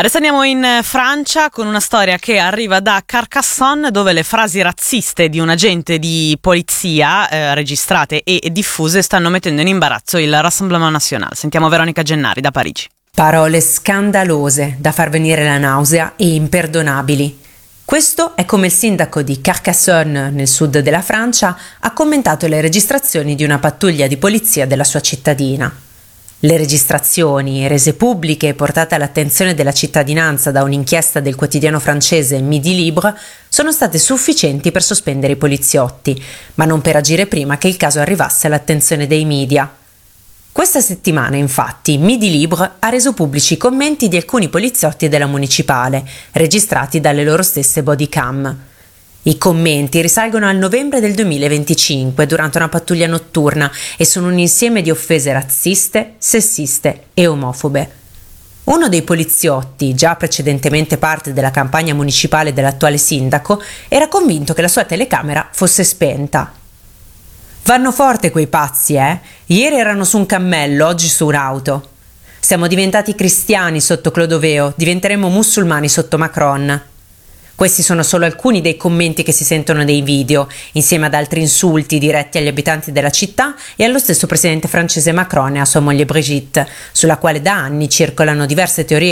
Adesso andiamo in Francia con una storia che arriva da Carcassonne, dove le frasi razziste di un agente di polizia registrate e diffuse stanno mettendo in imbarazzo il Rassemblement National. Sentiamo Veronica Gennari da Parigi. Parole scandalose da far venire la nausea e imperdonabili. Questo è come il sindaco di Carcassonne, nel sud della Francia, ha commentato le registrazioni di una pattuglia di polizia della sua cittadina. Le registrazioni, rese pubbliche e portate all'attenzione della cittadinanza da un'inchiesta del quotidiano francese Midi Libre, sono state sufficienti per sospendere i poliziotti, ma non per agire prima che il caso arrivasse all'attenzione dei media. Questa settimana, infatti, Midi Libre ha reso pubblici i commenti di alcuni poliziotti della municipale, registrati dalle loro stesse bodycam. I commenti risalgono al novembre del 2025, durante una pattuglia notturna, e sono un insieme di offese razziste, sessiste e omofobe. Uno dei poliziotti, già precedentemente parte della campagna municipale dell'attuale sindaco, era convinto che la sua telecamera fosse spenta. Vanno forte quei pazzi, eh? Ieri erano su un cammello, oggi su un'auto. Siamo diventati cristiani sotto Clodoveo, diventeremo musulmani sotto Macron. Questi sono solo alcuni dei commenti che si sentono nei video, insieme ad altri insulti diretti agli abitanti della città e allo stesso presidente francese Macron e a sua moglie Brigitte, sulla quale da anni circolano diverse teorie